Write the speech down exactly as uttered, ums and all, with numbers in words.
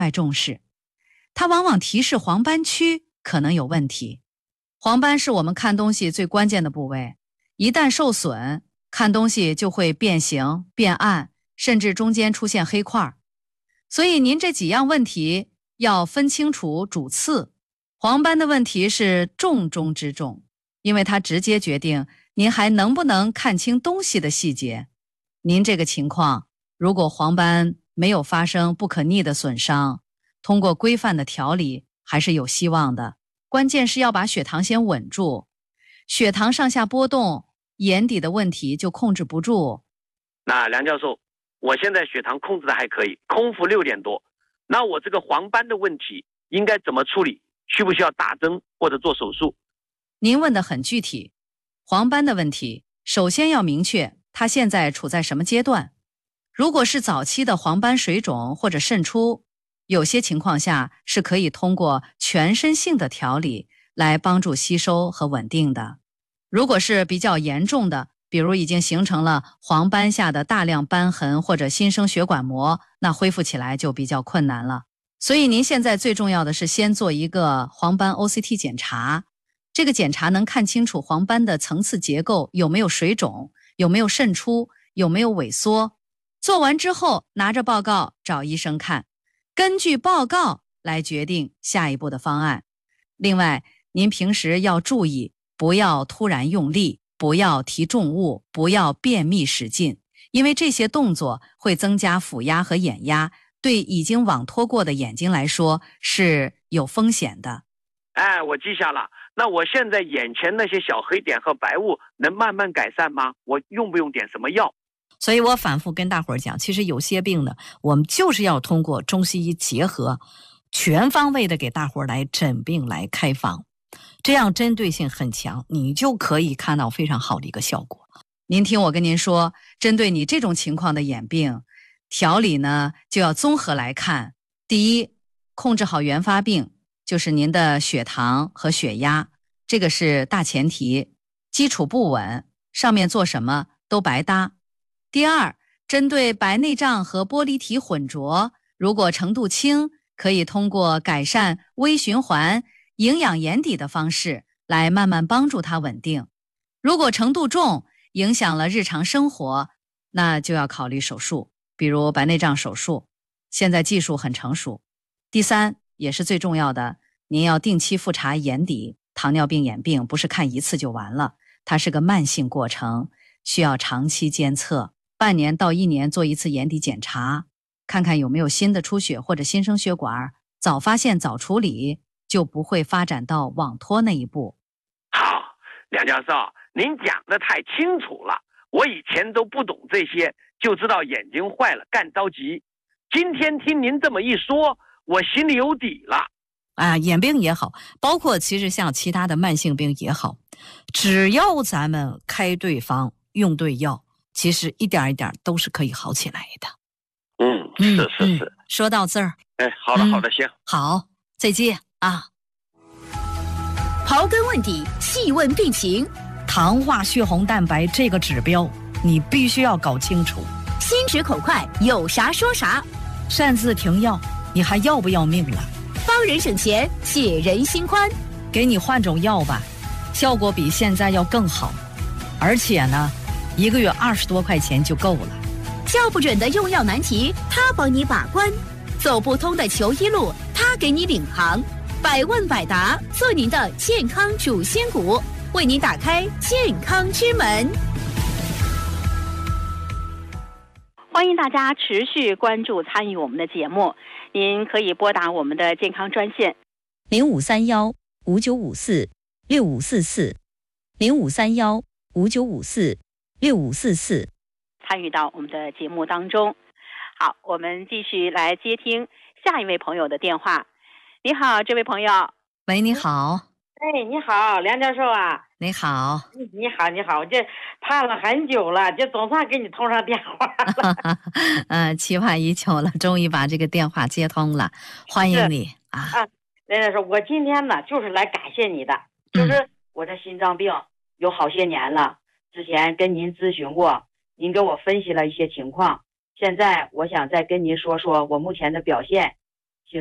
外重视，它往往提示黄斑区可能有问题。黄斑是我们看东西最关键的部位，一旦受损，看东西就会变形、变暗，甚至中间出现黑块。所以您这几样问题要分清楚主次。黄斑的问题是重中之重，因为它直接决定您还能不能看清东西的细节。您这个情况，如果黄斑没有发生不可逆的损伤，通过规范的调理还是有希望的。关键是要把血糖先稳住，血糖上下波动，眼底的问题就控制不住。 那梁教授，我现在血糖控制的还可以，空腹六点多，那我这个黄斑的问题应该怎么处理？需不需要打针或者做手术？ 您问得很具体，黄斑的问题首先要明确它现在处在什么阶段。如果是早期的黄斑水肿或者渗出，有些情况下是可以通过全身性的调理来帮助吸收和稳定的。如果是比较严重的，比如已经形成了黄斑下的大量斑痕或者新生血管膜，那恢复起来就比较困难了。所以您现在最重要的是先做一个黄斑 O C T 检查，这个检查能看清楚黄斑的层次结构有没有水肿，有没有渗出，有没有萎缩。做完之后拿着报告找医生看，根据报告来决定下一步的方案。另外，您平时要注意，不要突然用力，不要提重物，不要便秘使劲，因为这些动作会增加腹压和眼压，对已经网脱过的眼睛来说是有风险的。 哎，我记下了。那我现在眼前那些小黑点和白雾能慢慢改善吗？我用不用点什么药？ 所以我反复跟大伙儿讲，其实有些病呢，我们就是要通过中西医结合，全方位的给大伙儿来诊病来开方，这样针对性很强，你就可以看到非常好的一个效果。 您听我跟您说，针对你这种情况的眼病，调理呢就要综合来看。第一，控制好原发病，就是您的血糖和血压，这个是大前提，基础不稳，上面做什么都白搭。第二，针对白内障和玻璃体混浊，如果程度轻，可以通过改善微循环、营养眼底的方式来慢慢帮助它稳定。如果程度重，影响了日常生活，那就要考虑手术，比如白内障手术，现在技术很成熟。第三，也是最重要的，您要定期复查眼底。糖尿病眼病不是看一次就完了，它是个慢性过程，需要长期监测，半年到一年做一次眼底检查，看看有没有新的出血或者新生血管，早发现早处理，就不会发展到网脱那一步。 好，梁教授，您讲得太清楚了，我以前都不懂这些，就知道眼睛坏了干着急。今天听您这么一说，我心里有底了。 啊，眼病也好，包括其实像其他的慢性病也好，只要咱们开对方用对药，其实一点一点都是可以好起来的。 嗯，是是是、 嗯嗯、说到这儿， 哎，好了、嗯、好的，行， 好，再见啊。 刨根问底，细问病情， 糖化血红蛋白这个指标你必须要搞清楚。 心直口快，有啥说啥。 擅自停药，你还要不要命了？ 帮人省钱，解人心宽。 给你换种药吧，效果比现在要更好，而且呢，一个月二十多块钱就够了。 叫不准的用药难题，他帮你把关；走不通的求医路，他给你领航。百问百答，做您的健康主心骨，为您打开健康之门。 欢迎大家持续关注参与我们的节目，您可以拨打我们的健康专线零五三幺五九五四六五四四零五三幺五九五四六五四四， 参与到我们的节目当中。好，我们继续来接听下一位朋友的电话。你好，这位朋友。 喂，你好。 哎，你好，梁教授啊。 你好。 你好，你好，我这盼了很久了，就总算给你通上电话了。 嗯，期盼已久了，终于把这个电话接通了，欢迎你啊！ 啊，梁教授，我今天呢就是来感谢你的，就是我这心脏病有好些年了，之前跟您咨询过，您给我分析了一些情况，现在我想再跟您说说我目前的表现，